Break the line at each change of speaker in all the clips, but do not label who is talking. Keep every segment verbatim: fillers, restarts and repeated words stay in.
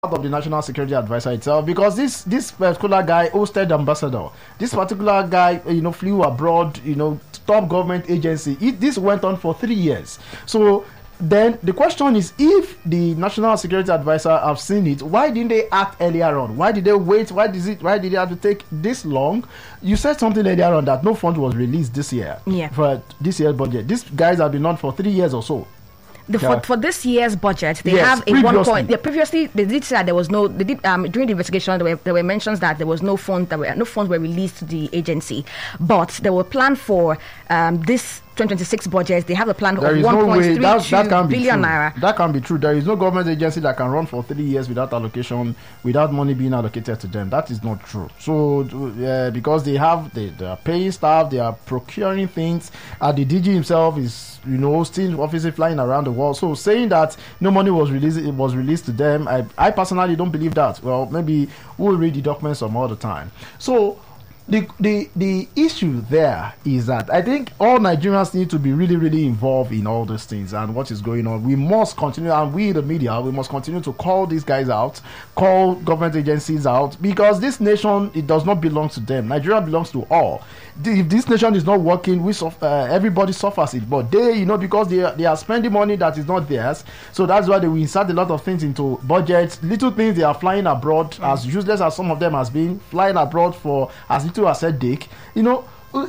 of the National Security Advisor itself, because this this particular guy hosted ambassador. This particular guy, you know, flew abroad, you know, top government agency. It, this went on for three years. So then the question is, if the National Security Advisor have seen it, why didn't they act earlier on? Why did they wait? Why did it? Why did it have to take this long? You said something earlier on that no fund was released this year.
Yeah.
For this year's budget, these guys have been on for three years or so.
The,
Yeah.
for, for this year's budget, they
Yes,
have a one
previously.
point. Yeah, previously they did say that there was no. They did um, during the investigation. There were there were mentions that there was no fund that were no funds were released to the agency, but there were planned for um, this twenty twenty-six budget. They have a plan
There
of
is
one
no
point
way
three
that,
two
that can be
billion
true.
naira.
That can be true. There is no government agency that can run for three years without allocation, without money being allocated to them. That is not true. So, uh, because they have, they, they are paying staff, they are procuring things, and the D G himself is, you know, still obviously flying around the world. So, saying that no money was released, it was released to them, I, I personally don't believe that. Well, maybe we'll read the documents some other time. So. The, the the issue there is that I think all Nigerians need to be really, really involved in all these things and what is going on. We must continue, and we, the media, we must continue to call these guys out, call government agencies out, because this nation, it does not belong to them. Nigeria belongs to all. The, if this nation is not working, we suf- uh, everybody suffers it. But they, you know, because they are, they are spending money that is not theirs, so that's why they will insert a lot of things into budgets. Little things they are flying abroad, mm. as useless as some of them has been, flying abroad for as little as a day. You know,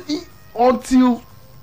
until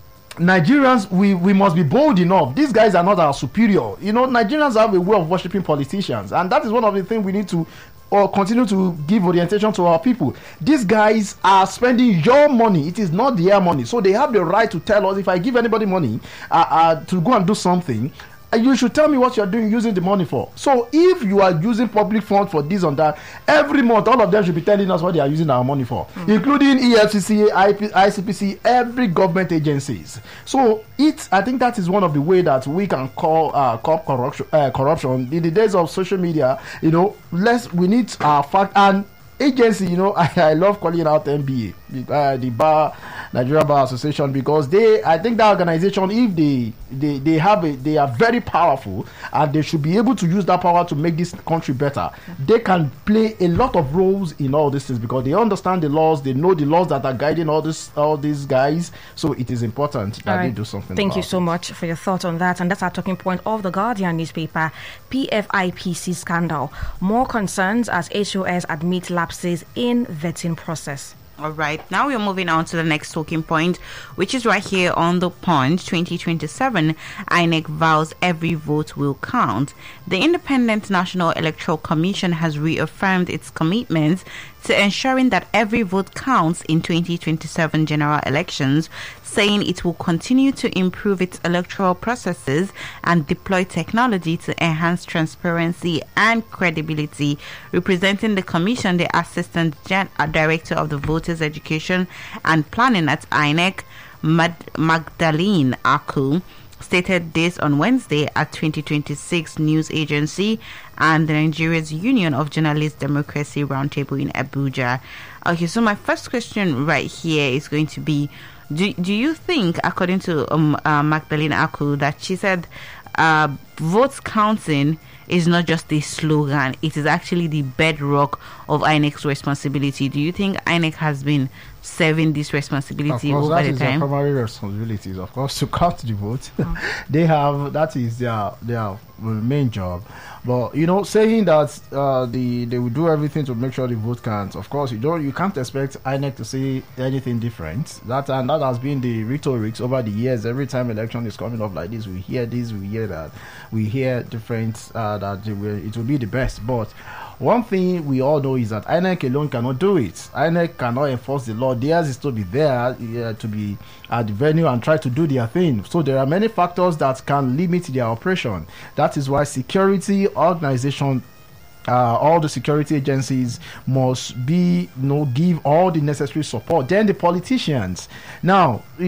Nigerians, we, we must be bold enough. These guys are not our superior. You know, Nigerians have a way of worshipping politicians, and that is one of the things we need to or continue to give orientation to our people. These guys are spending your money. It is not their money. So they have the right to tell us, if I give anybody money uh, uh, to go and do something, uh, you should tell me what you're doing using the money for. So if you are using public funds for this and that, every month all of them should be telling us what they are using our money for, mm-hmm. including E F C C, I C P C, every government agencies. So it, I think that is one of the way that we can call uh, curb corruption. Uh, corruption in the days of social media. You know, less we need our fact and agency. You know, I, I love calling out N B A, uh, the Bar Nigeria Bar Association, because they, I think that organization, if they they they have a, they are very powerful, and they should be able to use that power to make this country better. They can play a lot of roles in all these things because they understand the laws, they know the laws that are guiding all this all these guys. So it is important that
right.
they do something.
Thank
about
you so
it.
much for your thoughts on that, and that's our talking point of the Guardian newspaper. P F I P C scandal, more concerns as H O S admit lapses in vetting process.
All right, now we're moving on to the next talking point, which is right here on the Punch. twenty twenty-seven, I N E C vows every vote will count. The Independent National Electoral Commission has reaffirmed its commitment to ensuring that every vote counts in twenty twenty-seven general elections, saying it will continue to improve its electoral processes and deploy technology to enhance transparency and credibility. Representing the Commission, the Assistant Gen- Director of the Voters Education and Planning at I N E C, Mad- Magdalene Aku, stated this on Wednesday at twenty twenty-six News Agency and the Nigeria's Union of Journalists Democracy Roundtable in Abuja. Okay, so my first question right here is going to be, do, do you think, according to um, uh, Magdalene Aku, that she said uh, votes counting is not just a slogan, it is actually the bedrock of I N E C's responsibility? Do you think I N E C has been serving this responsibility
of course,
over
that
the
is
time?
Their primary responsibilities, of course, to count the vote. Oh. They have, that is their their main job. But you know, saying that uh, the they will do everything to make sure the vote counts. Of course, you don't you can't expect I N E C to say anything different. That and that has been the rhetoric over the years. Every time election is coming up like this, we hear this, we hear that, we hear different uh, that it will, it will be the best. But one thing we all know is that I N E C alone cannot do it. I N E C cannot enforce the law. Theirs is to be there, uh, to be at the venue and try to do their thing. So there are many factors that can limit their operation. That is why security organization, uh, all the security agencies must be, you know, give all the necessary support. Then the politicians. Now, you know,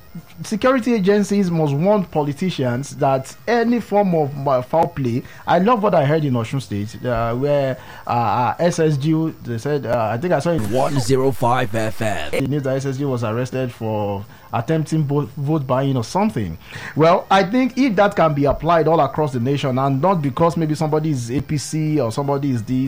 security agencies must warn politicians that any form of uh, foul play. I love what I heard in Osun State, uh, where uh, S S G, they said, uh, I think I saw it
one oh five F M.
The news that S S G was arrested for attempting vote, vote buying or something. Well, I think if that can be applied all across the nation, and not because maybe somebody is A P C or somebody is this,